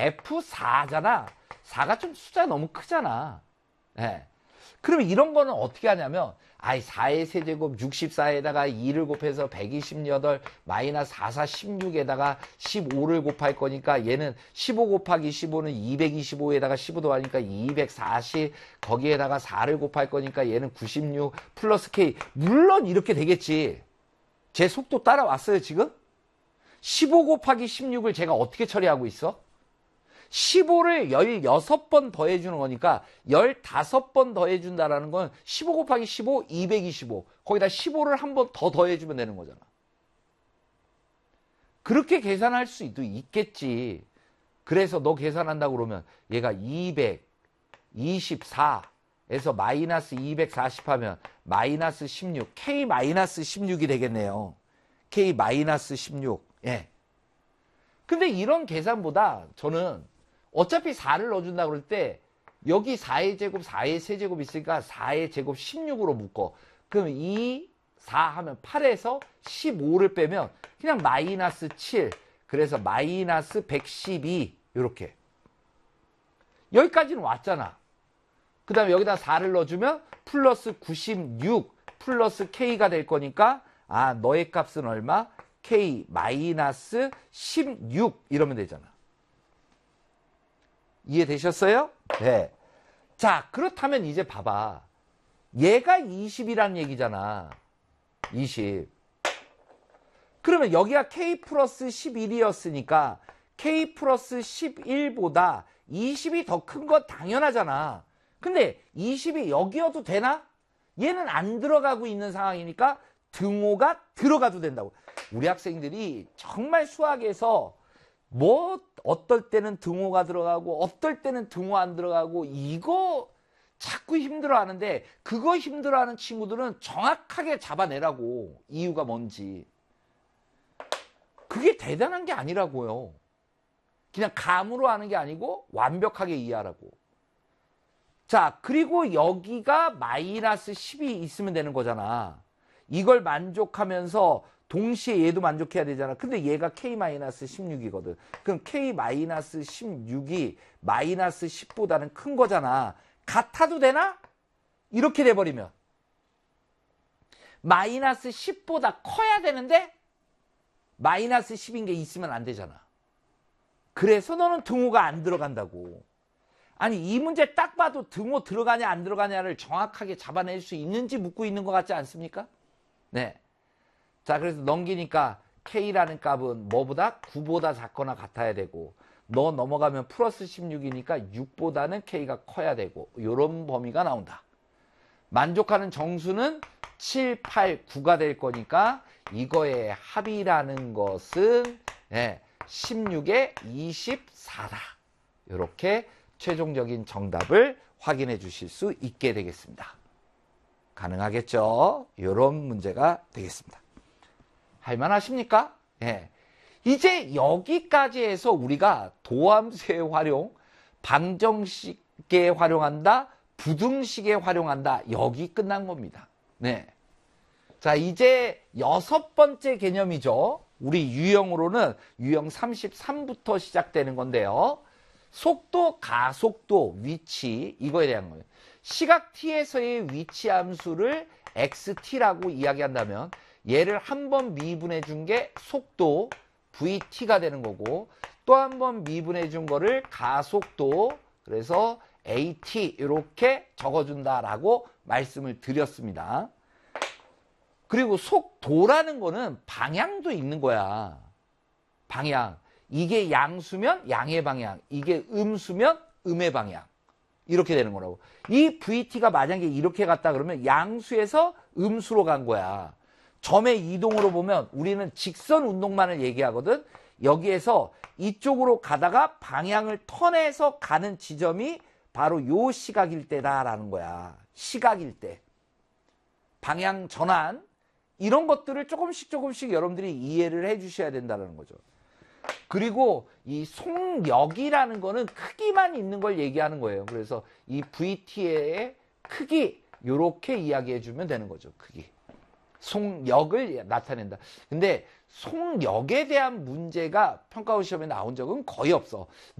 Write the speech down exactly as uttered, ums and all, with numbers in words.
에프 사잖아. 사가 좀 숫자가 너무 크잖아. 예. 그러면 이런 거는 어떻게 하냐면, 아이, 사의 세제곱 육십사에다가 이를 곱해서 백이십팔 마이너스 사, 사, 십육에다가 십오를 곱할 거니까 얘는 십오 곱하기 십오는 이백이십오에다가 십오 더하니까 이백사십, 거기에다가 사를 곱할 거니까 얘는 구십육 플러스 K. 물론 이렇게 되겠지. 제 속도 따라왔어요, 지금? 십오 곱하기 십육을 제가 어떻게 처리하고 있어? 십오를 십육 번 더해주는 거니까 십오 번 더해준다라는 건 십오 곱하기 십오, 이백이십오. 거기다 십오를 한 번 더 더해주면 되는 거잖아. 그렇게 계산할 수도 있겠지. 그래서 너 계산한다고 그러면 얘가 이백이십사에서 마이너스 이백사십 하면 마이너스 십육, K 마이너스 십육이 되겠네요. K 마이너스 십육. 예. 근데 이런 계산보다 저는 어차피 사를 넣어준다 그럴 때 여기 사의 제곱, 사의 세제곱 있으니까 사의 제곱 십육으로 묶어. 그럼 이, 사 하면 팔에서 십오를 빼면 그냥 마이너스 칠. 그래서 마이너스 백십이 이렇게. 여기까지는 왔잖아. 그 다음에 여기다 사를 넣어주면 플러스 구십육 플러스 K가 될 거니까 아 너의 값은 얼마? K 마이너스 십육 이러면 되잖아. 이해되셨어요? 네. 자, 그렇다면 이제 봐봐. 얘가 이십이란 얘기잖아. 이십. 그러면 여기가 K 플러스 십일이었으니까 K 플러스 십일보다 이십이 더 큰 건 당연하잖아. 근데 이십이 여기여도 되나? 얘는 안 들어가고 있는 상황이니까 등호가 들어가도 된다고. 우리 학생들이 정말 수학에서 뭐 어떨 때는 등호가 들어가고 어떨 때는 등호 안 들어가고 이거 자꾸 힘들어하는데 그거 힘들어하는 친구들은 정확하게 잡아내라고. 이유가 뭔지. 그게 대단한 게 아니라고요. 그냥 감으로 하는 게 아니고 완벽하게 이해하라고. 자, 그리고 여기가 마이너스 십이 있으면 되는 거잖아. 이걸 만족하면서 동시에 얘도 만족해야 되잖아. 근데 얘가 K 마이너스 십육이거든. 그럼 K 마이너스 십육이 마이너스 십보다는 큰 거잖아. 같아도 되나? 이렇게 돼버리면. 마이너스 십보다 커야 되는데 마이너스 십인 게 있으면 안 되잖아. 그래서 너는 등호가 안 들어간다고. 아니 이 문제 딱 봐도 등호 들어가냐 안 들어가냐를 정확하게 잡아낼 수 있는지 묻고 있는 것 같지 않습니까? 네. 자, 그래서 넘기니까 K라는 값은 뭐보다? 구보다 작거나 같아야 되고 너 넘어가면 플러스 십육이니까 육보다는 K가 커야 되고 이런 범위가 나온다. 만족하는 정수는 칠, 팔, 구가 될 거니까 이거의 합이라는 것은 네, 십육에 이십사다. 이렇게 최종적인 정답을 확인해 주실 수 있게 되겠습니다. 가능하겠죠? 이런 문제가 되겠습니다. 할만하십니까? 예. 이제 여기까지 해서 우리가 도함수의 활용, 방정식에 활용한다, 부등식에 활용한다. 여기 끝난 겁니다. 네. 자, 이제 여섯 번째 개념이죠. 우리 유형으로는 유형 삼십삼부터 시작되는 건데요. 속도, 가속도, 위치, 이거에 대한 거예요. 시각 t에서의 위치 함수를 xt-라고 이야기한다면 얘를 한 번 미분해 준 게 속도 vt가 되는 거고 또 한 번 미분해 준 거를 가속도 그래서 at 이렇게 적어준다라고 말씀을 드렸습니다. 그리고 속도라는 거는 방향도 있는 거야. 방향. 이게 양수면 양의 방향, 이게 음수면 음의 방향. 이렇게 되는 거라고. 이 vt가 만약에 이렇게 갔다 그러면 양수에서 음수로 간 거야. 점의 이동으로 보면 우리는 직선 운동만을 얘기하거든. 여기에서 이쪽으로 가다가 방향을 턴해서 가는 지점이 바로 요 시각일 때다라는 거야. 시각일 때. 방향 전환. 이런 것들을 조금씩 조금씩 여러분들이 이해를 해 주셔야 된다는 거죠. 그리고 이 속력이라는 거는 크기만 있는 걸 얘기하는 거예요. 그래서 이 브이티의 크기 이렇게 이야기해 주면 되는 거죠. 크기. 속력을 나타낸다. 근데 속력에 대한 문제가 평가원 시험에 나온 적은 거의 없어.